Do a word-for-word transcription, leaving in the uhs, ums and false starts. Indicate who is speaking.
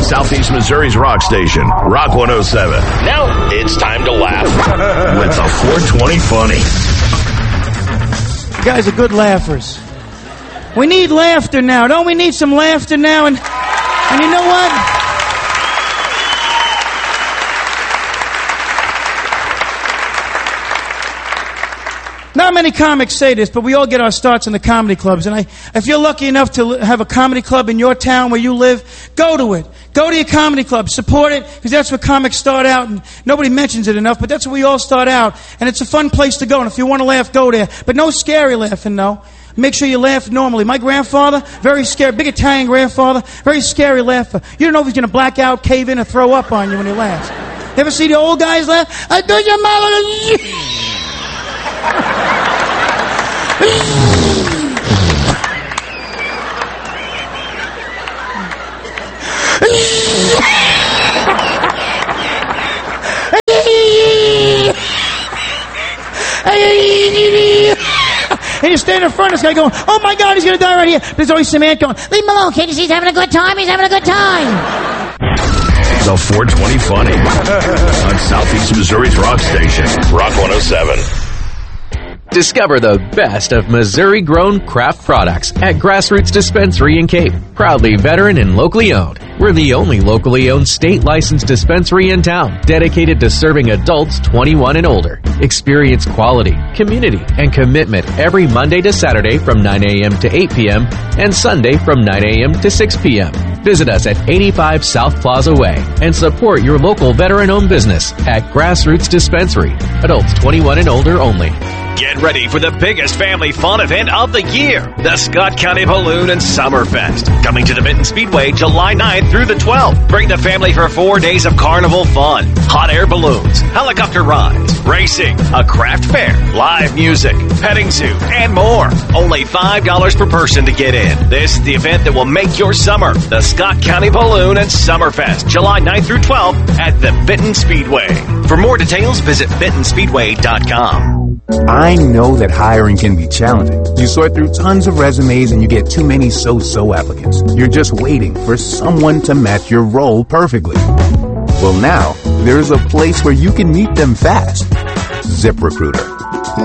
Speaker 1: Southeast Missouri's rock station, Rock one oh seven. Now it's time to laugh with the four twenty Funny.
Speaker 2: You guys are good laughers. We need laughter now. Don't we need some laughter now? And, and you know what? Not many comics say this, but we all get our starts in the comedy clubs. And I, if you're lucky enough to have a comedy club in your town where you live, go to it. Go to your comedy club. Support it, because that's where comics start out. And nobody mentions it enough, but that's where we all start out. And it's a fun place to go. And if you want to laugh, go there. But no scary laughing, no. Make sure you laugh normally. My grandfather, very scary, big Italian grandfather, very scary laugher. You don't know if he's going to black out, cave in, or throw up on you when he laughs. You ever see the old guys laugh? I do your mother. And you stand in front of this guy going, oh my God, he's going to die right here. There's always some ant going, leave him alone, kid. He's having a good time. He's having a good time.
Speaker 1: The four twenty Funny on Southeast Missouri's rock station, Rock one oh seven.
Speaker 3: Discover the best of Missouri-grown craft products at Grassroots Dispensary in Cape. Proudly veteran and locally owned. We're the only locally owned state-licensed dispensary in town dedicated to serving adults twenty-one and older. Experience quality, community, and commitment every Monday to Saturday from nine a.m. to eight p.m. and Sunday from nine a.m. to six p.m. Visit us at eighty-five South Plaza Way and support your local veteran-owned business at Grassroots Dispensary. Adults twenty-one and older only.
Speaker 4: Get ready for the biggest family fun event of the year, the Scott County Balloon and Summerfest. Coming to the Benton Speedway July ninth through the twelfth. Bring the family for four days of carnival fun, hot air balloons, helicopter rides, racing, a craft fair, live music, petting zoo, and more. Only five dollars per person to get in. This is the event that will make your summer. The Scott County Balloon and Summerfest, July ninth through twelfth at the Benton Speedway. For more details, visit benton speedway dot com.
Speaker 5: I know that hiring can be challenging. You sort through tons of resumes and you get too many so-so applicants. You're just waiting for someone to match your role perfectly. Well, now, there's a place where you can meet them fast. ZipRecruiter.